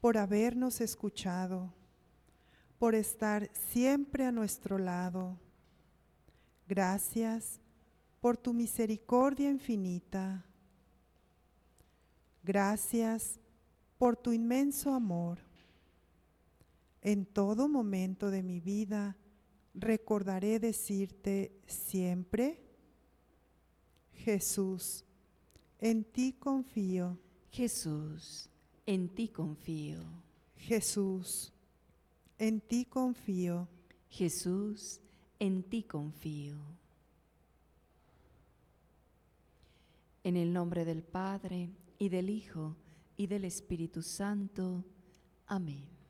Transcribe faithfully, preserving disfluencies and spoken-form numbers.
por habernos escuchado, por estar siempre a nuestro lado. Gracias por tu misericordia infinita. Gracias por tu inmenso amor. En todo momento de mi vida recordaré decirte siempre: Jesús, en ti confío. Jesús, en ti confío. Jesús, en ti confío. Jesús, en ti confío. En el nombre del Padre, y del Hijo, y del Espíritu Santo. Amén.